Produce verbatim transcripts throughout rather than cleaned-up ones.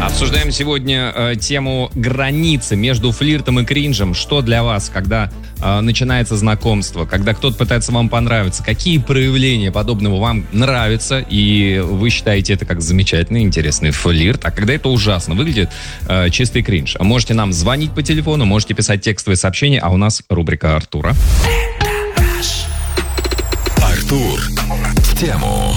Обсуждаем сегодня э, тему границы между флиртом и кринжем. Что для вас, когда э, начинается знакомство, когда кто-то пытается вам понравиться? Какие проявления подобного вам нравятся, и вы считаете это как замечательный, интересный флирт? А когда это ужасно выглядит, э, чистый кринж? Можете нам звонить по телефону, можете писать текстовые сообщения, а у нас рубрика Артура. Артур в тему.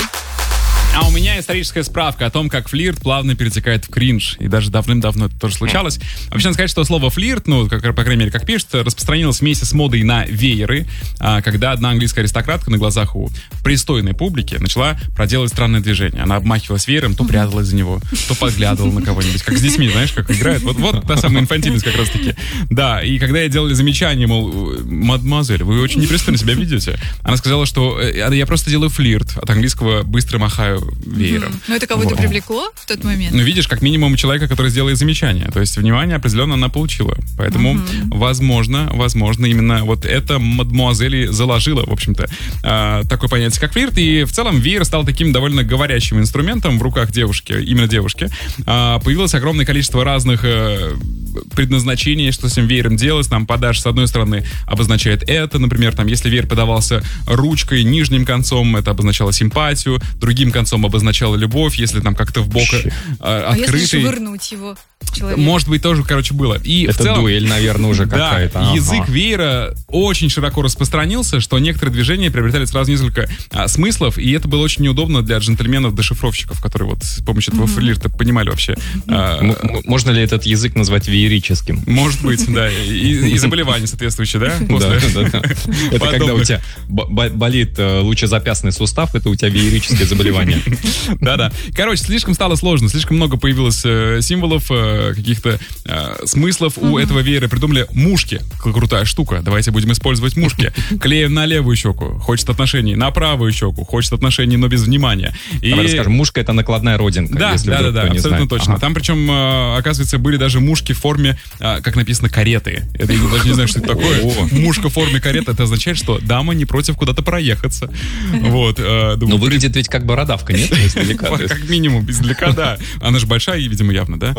А у меня историческая справка о том, как флирт плавно перетекает в кринж. И даже давным-давно это тоже случалось. Вообще, надо сказать, что слово флирт, ну, как, по крайней мере, как пишут, распространилось вместе с модой на вееры, когда одна английская аристократка на глазах у пристойной публики начала проделывать странное движение. Она обмахивалась веером, то пряталась за него, то подглядывала на кого-нибудь. Как с детьми, знаешь, как играют. Вот, вот та самая инфантильность как раз-таки. Да, и когда ей делали замечание, мол, мадемуазель, вы очень непристойно себя ведете, она сказала, что я просто делаю флирт. От английского быстро махаю веером. Mm-hmm. Ну, это кого-то вот привлекло в тот момент? Ну, видишь, как минимум человека, который сделает замечание. То есть внимание определенно она получила. Поэтому, mm-hmm. возможно, возможно, именно вот это мадемуазель заложила, в общем-то, э, такое понятие, как флирт. И в целом веер стал таким довольно говорящим инструментом в руках девушки, именно девушки. Э, появилось огромное количество разных э, предназначений, что с этим веером делать. Там подаж, с одной стороны, обозначает это. Например, там, если веер подавался ручкой, нижним концом, это обозначало симпатию, другим концом обозначало любовь, если там как-то в бок э, открытый. А если швырнуть его человека? Может быть, тоже, короче, было. И это в целом, дуэль, наверное, уже какая-то. Да, ага. Язык веера очень широко распространился, что некоторые движения приобретали сразу несколько а, смыслов, и это было очень неудобно для джентльменов-дешифровщиков, которые вот с помощью этого mm-hmm. флирта понимали вообще. А, М- можно ли этот язык назвать веерическим? Может быть, да. И, и заболевания соответствующие, да? Да, да. Это когда у тебя болит лучезапястный сустав, это у тебя веерическое заболевание. Да-да. Короче, слишком стало сложно, слишком много появилось символов, каких-то смыслов у этого веера. Придумали мушки. Крутая штука. Давайте будем использовать мушки. Клеим на левую щеку. Хочет отношений. На правую щеку. Хочет отношений, но без внимания. И... Давай расскажем. Мушка — это накладная родинка. Да, если да, да, да, абсолютно знает. точно. Ага. Там причем, оказывается, были даже мушки в форме, как написано, кареты. Это я даже не знаю, что это такое. Мушка в форме кареты. Это означает, что дама не против куда-то проехаться. Вот. Но выглядит ведь как бородавка, нет? Как минимум, издалека, да. Она же большая, видимо, явно, да?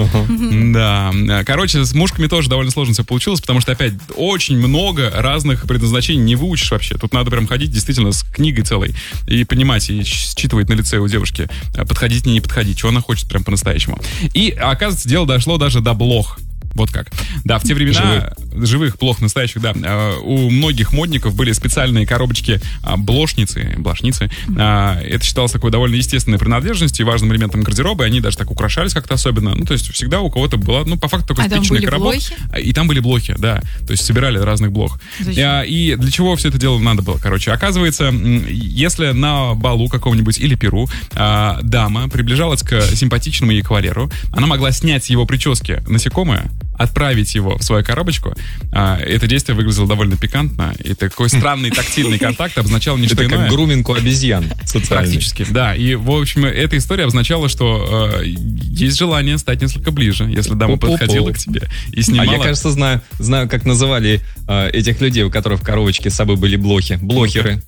Да. Короче, с мушками тоже довольно сложно все получилось, потому что, опять, очень много разных предназначений не выучишь вообще. Тут надо прям ходить действительно с книгой целой и понимать, и считывать на лице у девушки, подходить, не подходить, что она хочет прям по-настоящему. И, оказывается, дело дошло даже до блох. Вот как. Да, в те времена живых, живых плох, настоящих, да, у многих модников были специальные коробочки блошницы, блошницы. Это считалось такой довольно естественной принадлежностью и важным элементом гардероба, и они даже так украшались как-то особенно. Ну, то есть всегда у кого-то была, ну, по факту, только а спичечный коробок. Блохи? И там были блохи, да. То есть собирали разных блох. Зачем? И для чего все это дело надо было? Короче, оказывается, если на балу каком-нибудь или пиру дама приближалась к симпатичному ей кавалеру, она могла снять с его прически насекомое, отправить его в свою коробочку. А, это действие выглядело довольно пикантно. И такой странный тактильный контакт обозначал не что иное. Это как груминг обезьян социальный. Практически, да. И, в общем, эта история обозначала, что э, есть желание стать несколько ближе, если дама Пу-пу-пу. подходила к тебе и снимала... А я, кажется, знаю, знаю, как называли э, этих людей, у которых в коробочке с собой были блохи. Блохеры.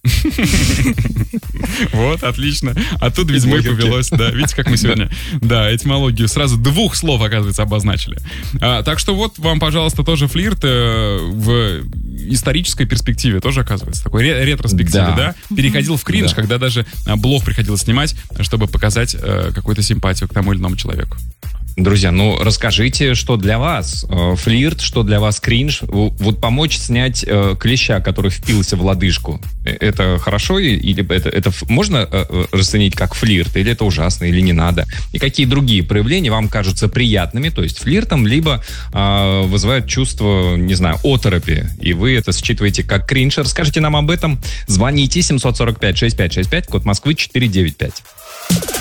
Вот, отлично. А тут, видимо, и повелось. Да, видите, как мы сегодня, да, этимологию сразу двух слов, оказывается, обозначили. Так что вот вам, пожалуйста, тоже флирт в исторической перспективе тоже, оказывается, такой ретроспективе, да. да? Переходил в кринж, да. когда даже блог приходилось снимать, чтобы показать какую-то симпатию к тому или иному человеку. Друзья, ну расскажите, что для вас э, флирт, что для вас кринж. Вот помочь снять э, клеща, который впился в лодыжку, это хорошо или это, это можно э, расценить как флирт, или это ужасно, или не надо? И какие другие проявления вам кажутся приятными, то есть флиртом, либо э, вызывают чувство, не знаю, оторопи, и вы это считываете как кринж? Расскажите нам об этом. Звоните семь сорок пять шестьдесят пять шестьдесят пять, код Москвы четыреста девяносто пять.